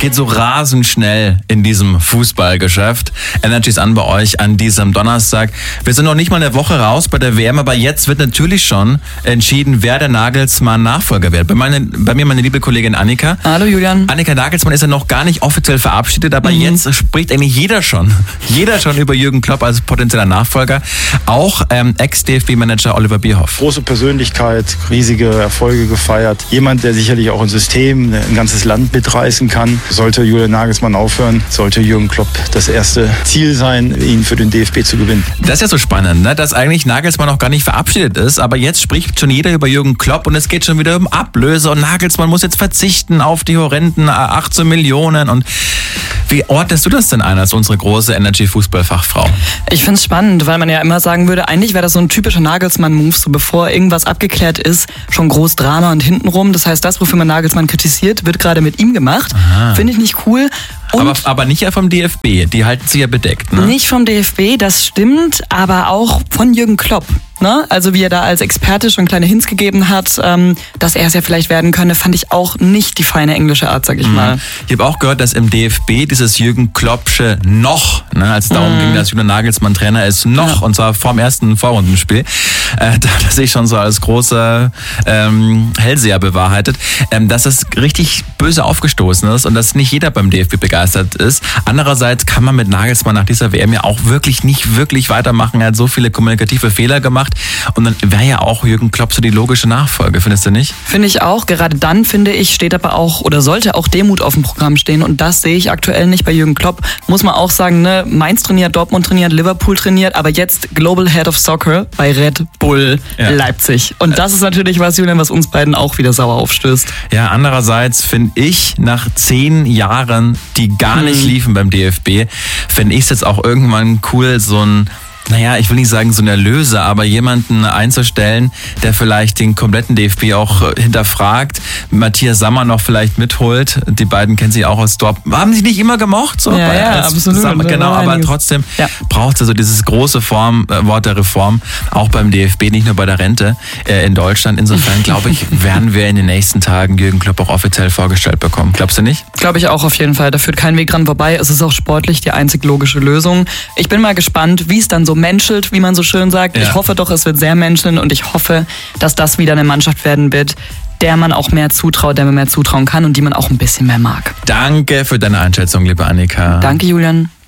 geht so rasend schnell in diesem Fußballgeschäft. Energy ist an bei euch an diesem Donnerstag. Wir sind noch nicht mal eine Woche raus bei der WM, aber jetzt wird natürlich schon entschieden, wer der Nagelsmann-Nachfolger wird. Bei mir meine liebe Kollegin Annika. Hallo Julian. Annika, Nagelsmann ist ja noch gar nicht offiziell verabschiedet, aber jetzt spricht eigentlich jeder schon über Jürgen Klopp als potenzieller Nachfolger. Auch Ex-DFB-Manager Oliver Bierhoff. Große Persönlichkeit, riesige Erfolge gefeiert. Jemand, der sicherlich auch ein System, ein ganzes Land mitreißen kann. Sollte Julian Nagelsmann aufhören, sollte Jürgen Klopp das erste Ziel sein, ihn für den DFB zu gewinnen. Das ist ja so spannend, ne? Dass eigentlich Nagelsmann noch gar nicht verabschiedet ist, aber jetzt spricht schon jeder über Jürgen Klopp und es geht schon wieder um Ablöse und Nagelsmann muss jetzt verzichten auf die horrenden 18 Millionen. Und wie ordnest du das denn ein als unsere große Energy-Fußballfachfrau? Ich finde es spannend, weil man ja immer sagen würde, eigentlich wäre das so ein typischer Nagelsmann-Move, so bevor irgendwas abgeklärt ist, schon groß Drama und hintenrum. Das heißt, das, wofür man Nagelsmann kritisiert, wird gerade mit ihm gemacht. Finde ich nicht cool. Aber nicht ja vom DFB, die halten sie ja bedeckt, ne? Nicht vom DFB, das stimmt, aber auch von Jürgen Klopp. Ne? Also wie er da als Experte schon kleine Hints gegeben hat, dass er es ja vielleicht werden könne, fand ich auch nicht die feine englische Art, sag ich mal. Ich habe auch gehört, dass im DFB dieses Jürgen Kloppsche noch, ne, als es darum ging, dass Julian Nagelsmann Trainer ist, noch, und zwar vorm ersten Vorrundenspiel, da hat er sich schon so als großer Hellseher bewahrheitet, dass es richtig böse aufgestoßen ist und dass nicht jeder beim DFB begeistert ist. Andererseits kann man mit Nagelsmann nach dieser WM ja auch nicht wirklich weitermachen. Er hat so viele kommunikative Fehler gemacht. Und dann wäre ja auch Jürgen Klopp so die logische Nachfolge, findest du nicht? Finde ich auch. Gerade dann, finde ich, steht aber auch oder sollte auch Demut auf dem Programm stehen. Und das sehe ich aktuell nicht bei Jürgen Klopp. Muss man auch sagen, ne? Mainz trainiert, Dortmund trainiert, Liverpool trainiert, aber jetzt Global Head of Soccer bei Red Bull Leipzig. Und das ist natürlich was, Julian, was uns beiden auch wieder sauer aufstößt. Ja, andererseits finde ich, nach 10 Jahren, die gar nicht liefen beim DFB, finde ich es jetzt auch irgendwann cool, so ein, naja, ich will nicht sagen so ein Erlöser, aber jemanden einzustellen, der vielleicht den kompletten DFB auch hinterfragt, Matthias Sammer noch vielleicht mitholt. Die beiden kennen sich auch aus Dortmund. Haben sie nicht immer gemocht? So ja, absolut. Sammer, genau, aber trotzdem braucht es also dieses große Wort der Reform, auch beim DFB, nicht nur bei der Rente in Deutschland. Insofern, glaube ich, werden wir in den nächsten Tagen Jürgen Klopp auch offiziell vorgestellt bekommen. Glaubst du nicht? Glaube ich auch auf jeden Fall. Da führt kein Weg dran vorbei. Es ist auch sportlich die einzig logische Lösung. Ich bin mal gespannt, wie es dann so menschelt, wie man so schön sagt. Ja. Ich hoffe doch, es wird sehr menscheln und ich hoffe, dass das wieder eine Mannschaft werden wird, der man auch mehr zutraut, der man mehr zutrauen kann und die man auch ein bisschen mehr mag. Danke für deine Einschätzung, liebe Annika. Danke, Julian.